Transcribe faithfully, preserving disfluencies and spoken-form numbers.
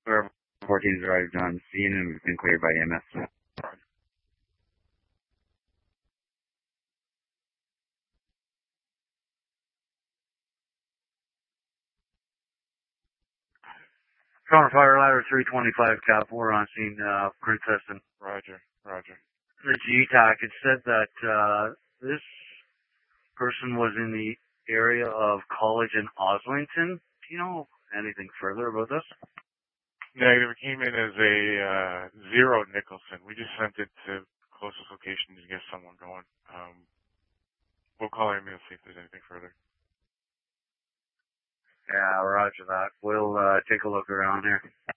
Or fourteen's arrived on scene and has been cleared by E M S. Counter fire ladder three twenty-five cap four on scene, uh, Princess and Roger, roger. the G TAC. It said that, uh, this person was in the area of College and Oslington. Do you know anything further about this? Negative. It came in as a uh, zero Nicholson. We just sent it to closest location to get someone going. Um, we'll call him and see if there's anything further. Yeah, roger that. We'll uh, take a look around here.